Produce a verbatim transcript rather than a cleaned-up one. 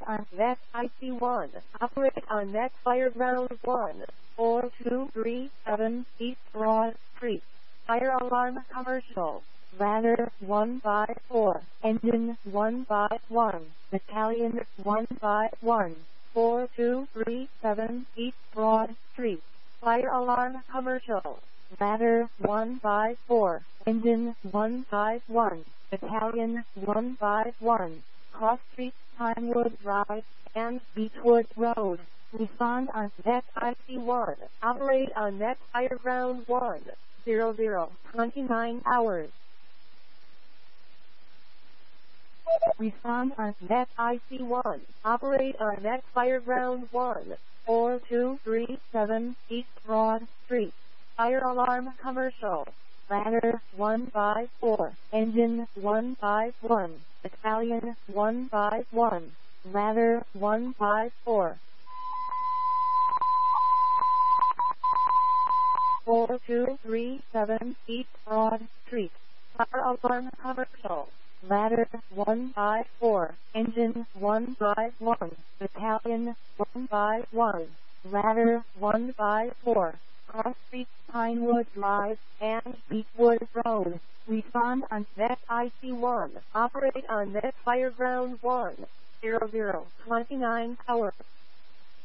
on Net I C one. Operate on Net Fireground one. four two three seven East Broad Street. Fire alarm commercial. Ladder one five four. Engine one five one. Battalion one five one. four two three seven East Broad Street. Fire alarm commercial. Ladder one five four. Engine one five one. Battalion one five one. Cross Street, Pinewood Drive, and Beechwood Road. Respond on Net I C one. Operate on Net Fireground one. zero zero twenty-nine hours. Respond on Net I C one. Operate on Net Fireground one. four two three seven East Broad Street. Fire alarm commercial. Ladder one five four. Engine one five one. Battalion one five one. Ladder one five four. four two three seven East Broad Street. Fire alarm commercial. Ladder one five four. Engine one five one. Battalion one five one. Ladder one five four. Cross Street, Pinewood Drive, and Beechwood Road. Respond on Net I C one. Operate on Net Fireground one. zero zero twenty-nine hours.